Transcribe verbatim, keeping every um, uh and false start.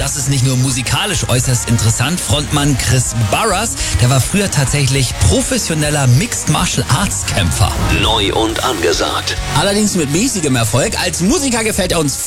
das ist nicht nur musikalisch äußerst interessant. Frontmann Chris Burrus, der war früher tatsächlich professioneller Mixed Martial Arts Kämpfer. Neu und angesagt. Allerdings mit mäßigem Erfolg. Als Musiker gefällt er uns